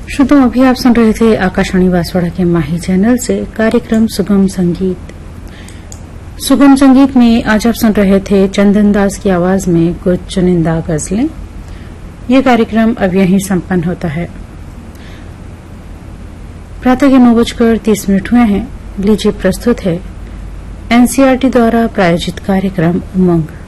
श्रोताओं, अभी आप सुन रहे थे आकाशवाणी बांसवाड़ा के माही चैनल से कार्यक्रम सुगम संगीत। सुगम संगीत में आज आप सुन रहे थे चंदन दास की आवाज में कुछ चुनिंदा गजलें। ये कार्यक्रम अब यहीं संपन्न होता है। प्रातः के 9:30 हुए हैं। लीजिए प्रस्तुत है एनसीईआरटी द्वारा प्रायोजित कार्यक्रम उमंग।